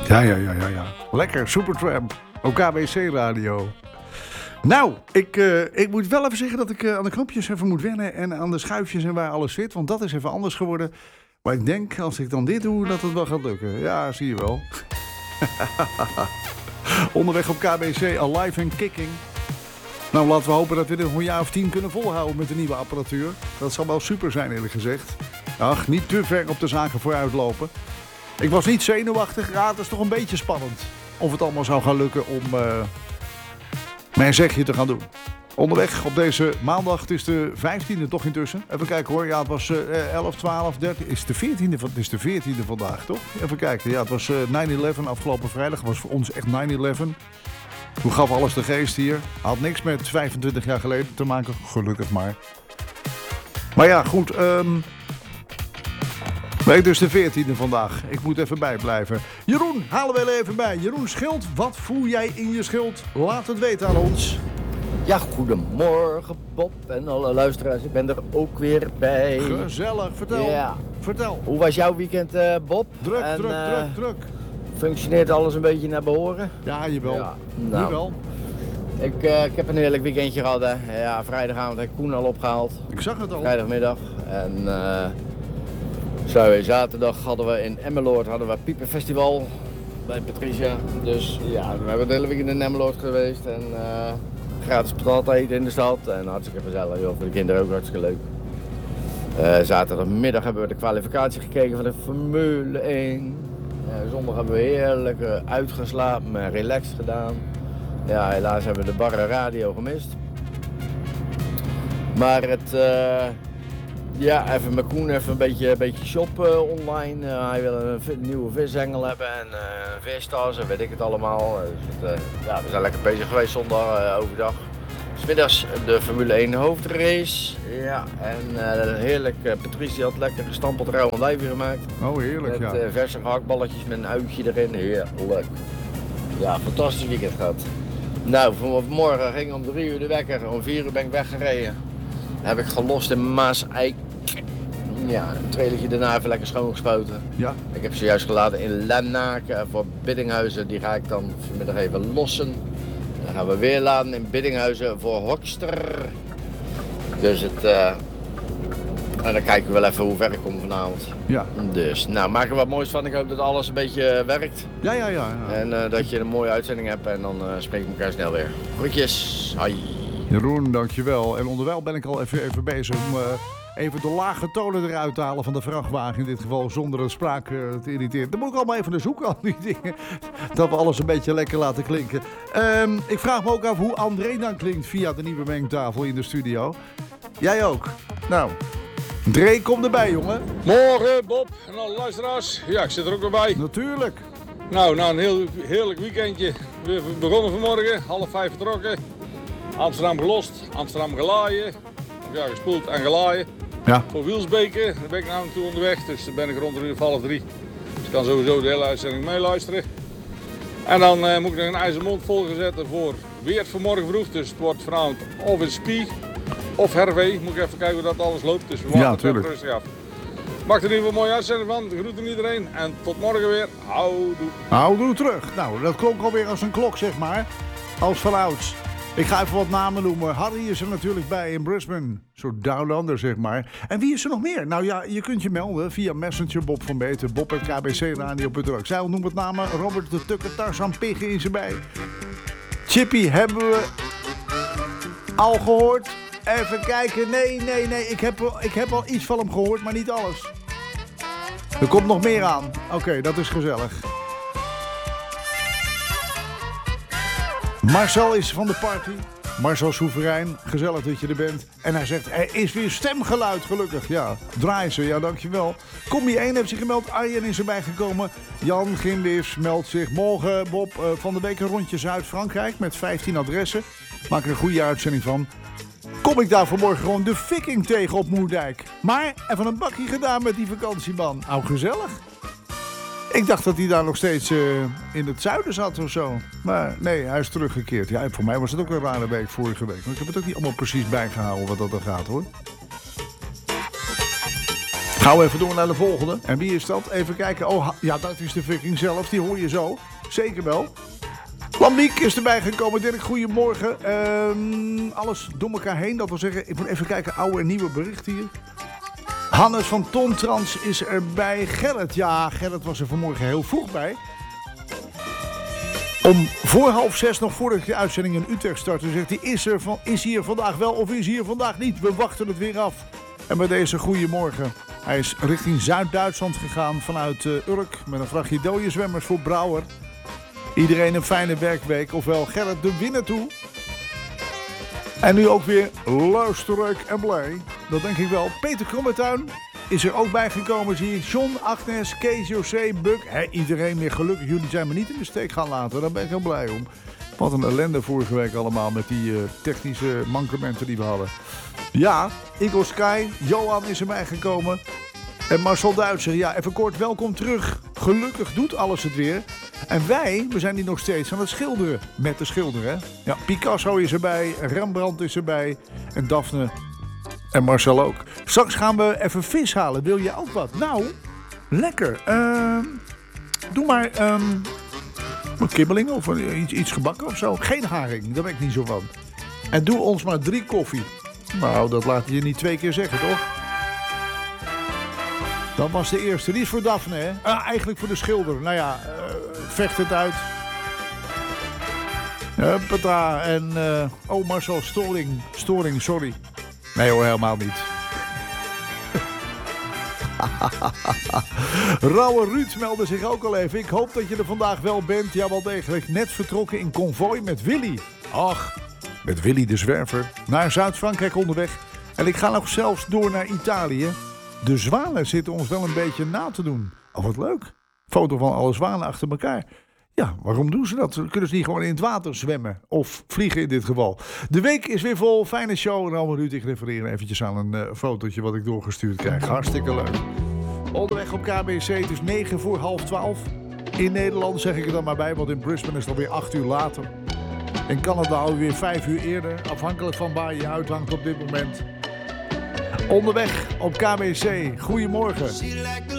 Ja. Lekker, Supertramp. OKBC Radio. Nou, ik moet wel even zeggen dat ik aan de knopjes even moet wennen en aan de schuifjes en waar alles zit. Want dat is even anders geworden. Maar ik denk, als ik dan dit doe, dat het wel gaat lukken. Ja, zie je wel. Onderweg op KBC, alive and kicking. Nou, laten we hopen dat we dit nog een jaar of 10 kunnen volhouden met de nieuwe apparatuur. Dat zal wel super zijn, eerlijk gezegd. Ach, niet te ver op de zaken vooruit lopen. Ik was niet zenuwachtig. Ja, het is toch een beetje spannend. Of het allemaal zou gaan lukken om mijn zegje te gaan doen. Onderweg op deze maandag, het is de 15e toch intussen. Even kijken hoor, ja het was 11, 12, 13, is de 14e, het is de 14e vandaag toch? Even kijken, ja het was 9/11 afgelopen vrijdag, was voor ons echt 9/11. Hoe gaf alles de geest hier? Had niks met 25 jaar geleden te maken, gelukkig maar. Maar ja, goed, nee, dus de 14e vandaag. Ik moet even bijblijven. Jeroen, halen we er even bij. Jeroen Schild, wat voel jij in je schild? Laat het weten aan ons. Ja, goedemorgen Bob en alle luisteraars. Ik ben er ook weer bij. Gezellig, vertel. Ja. Vertel. Hoe was jouw weekend, Bob? Druk. Functioneert alles een beetje naar behoren? Ja, jawel. Ja, nou. Jawel. Ik heb een heerlijk weekendje gehad. Hè. Ja, vrijdagavond heb ik Koen al opgehaald. Ik zag het al. Vrijdagmiddag. En zaterdag hadden we in Emmeloord Piepenfestival bij Patricia. Dus ja, we hebben het hele weekend in Emmeloord geweest. En gratis patat eten in de stad. En hartstikke gezellig, joh. Voor de kinderen ook hartstikke leuk. Zaterdagmiddag hebben we de kwalificatie gekeken van de Formule 1. Zondag hebben we heerlijk uitgeslapen en relaxed gedaan. Ja, helaas hebben we de barre radio gemist. Maar het... ja, even met Koen even een beetje shoppen online. Hij wil een nieuwe vishengel hebben en vistas en weet ik het allemaal. Dus ja, we zijn lekker bezig geweest zondag overdag. 's Middags de Formule 1 hoofdrace. Ja, en heerlijk. Patricia had lekker gestampeld rauw olijfje gemaakt. Oh, heerlijk, met, ja. Verse gehaktballetjes met een uitje erin. Heerlijk. Ja, fantastisch weekend gehad. Nou, vanmorgen ging om 3 uur de wekker. Om 4 uur ben ik weggereden. Heb ik gelost in Maaseik. Ja, een trailertje daarna even lekker schoongespoten. Ja. Ik heb ze juist geladen in Lemnaken voor Biddinghuizen. Die ga ik dan vanmiddag even lossen. Dan gaan we weer laden in Biddinghuizen voor Hokster. Dus en dan kijken we wel even hoe ver ik kom vanavond. Ja. Dus, nou, maak er wat moois van. Ik hoop dat alles een beetje werkt. Ja. En dat je een mooie uitzending hebt. En dan spreken we elkaar snel weer. Groetjes. Hoi. Jeroen, dankjewel. En onderwijl ben ik al even bezig om even de lage tonen eruit te halen van de vrachtwagen. In dit geval zonder een spraak te irriteren. Dan moet ik allemaal even naar zoeken, al die dingen. Dat we alles een beetje lekker laten klinken. Ik vraag me ook af hoe André dan klinkt via de nieuwe mengtafel in de studio. Jij ook. Nou, Dree, kom erbij, jongen. Morgen, Bob en alle luisteraars. Ja, ik zit er ook weer bij. Natuurlijk. Nou, na een heel heerlijk weekendje. We begonnen vanmorgen, 4:30 vertrokken. Amsterdam gelost, Amsterdam gelaaien. Ja, gespoeld en gelaaien. Ja. Voor Wielsbeke, daar ben ik nou naartoe onderweg. Dus dan ben ik rond 2:30. Dus ik kan sowieso de hele uitzending meeluisteren. En dan moet ik nog een ijzermond volgezetten voor Weert vanmorgen vroeg. Dus het wordt vanavond of in Spie of Hervee. Moet ik even kijken hoe dat alles loopt. Dus we wachten het even rustig af. Maak er in ieder geval een mooie uitzending van. De groeten iedereen. En tot morgen weer. Houdoe. Houdoe terug. Nou, dat klonk alweer als een klok, zeg maar. Als vanouds. Ik ga even wat namen noemen. Harry is er natuurlijk bij in Brisbane. Een soort down under, zeg maar. En wie is er nog meer? Nou ja, je kunt je melden via Messenger Bob van Beeten. Bob@kbcradio.nl. Ik zei al, noem het namen. Robert de Tukker, Tarzan Piggen is erbij. Chippy hebben we al gehoord. Even kijken. Nee. Ik heb al iets van hem gehoord, maar niet alles. Er komt nog meer aan. Oké, dat is gezellig. Marcel is van de party. Marcel Soeverein, gezellig dat je er bent. En hij zegt, er is weer stemgeluid, gelukkig. Ja, draai ze, ja dankjewel. Combi 1 heeft zich gemeld, Arjen is erbij gekomen. Jan Gimwis meldt zich morgen, Bob, van de week een rondje Zuid-Frankrijk met 15 adressen. Maak er een goede uitzending van. Kom ik daar vanmorgen gewoon de Viking tegen op Moerdijk. Maar even een bakje gedaan met die vakantieman. Nou, gezellig. Ik dacht dat hij daar nog steeds in het zuiden zat of zo. Maar nee, hij is teruggekeerd. Ja, voor mij was het ook een rare week vorige week. Maar ik heb het ook niet allemaal precies bijgehouden wat dat er gaat, hoor. Gaan we even door naar de volgende. En wie is dat? Even kijken. Oh, ja, dat is de Viking zelf. Die hoor je zo. Zeker wel. Lambiek is erbij gekomen. Dirk, goedemorgen. Alles door elkaar heen. Dat wil zeggen, ik moet even kijken. Oude en nieuwe berichten hier. Hannes van Tontrans is erbij. Gerrit, ja, Gerrit was er vanmorgen heel vroeg bij. Om voor 5:30, nog voordat de uitzending in Utrecht startte, zegt hij, is hier vandaag wel of is hier vandaag niet? We wachten het weer af. En bij deze goeiemorgen. Hij is richting Zuid-Duitsland gegaan vanuit Urk met een vrachtje dode zwemmers voor Brouwer. Iedereen een fijne werkweek, ofwel Gerrit de winnaar toe. En nu ook weer luisterrijk en blij. Dat denk ik wel. Peter Krommetuin is er ook bij gekomen, zie ik. John, Agnes, Kees, José, Buck. Iedereen weer gelukkig. Jullie zijn me niet in de steek gaan laten. Daar ben ik heel blij om. Wat een ellende vorige week allemaal met die technische mankementen die we hadden. Ja, Eagle Sky, Johan is erbij gekomen. En Marcel Duitser, ja, even kort, welkom terug. Gelukkig doet alles het weer. En we zijn hier nog steeds aan het schilderen. Met de schilder, hè. Ja, Picasso is erbij, Rembrandt is erbij. En Daphne en Marcel ook. Straks gaan we even vis halen. Wil je ook wat? Nou, lekker. Doe maar een kibbeling of iets gebakken of zo. Geen haring, daar ben ik niet zo van. En doe ons maar 3 koffie. Nou, dat laat je niet 2 keer zeggen, toch? Dat was de eerste. Die is voor Daphne, hè? Eigenlijk voor de schilder. Nou ja, vecht het uit. Huppata. En, oh Marcel, storing, sorry. Nee hoor, helemaal niet. Rauwe Ruud meldde zich ook al even. Ik hoop dat je er vandaag wel bent. Ja, wel degelijk. Net vertrokken in konvooi met Willy. Ach, met Willy de Zwerver. Naar Zuid-Frankrijk onderweg. En ik ga nog zelfs door naar Italië. De zwanen zitten ons wel een beetje na te doen. Oh, wat leuk. Foto van alle zwanen achter elkaar. Ja, waarom doen ze dat? Kunnen ze niet gewoon in het water zwemmen? Of vliegen in dit geval. De week is weer vol. Fijne show. Rauwe Ruud, ik refereer eventjes aan een fotootje wat ik doorgestuurd krijg. Hartstikke leuk. Onderweg op KBC. Het is 11:45. In Nederland zeg ik er dan maar bij. Want in Brisbane is het alweer 8 uur later. In Canada alweer 5 uur eerder. Afhankelijk van waar je uithangt op dit moment. Onderweg op KBC. Goedemorgen.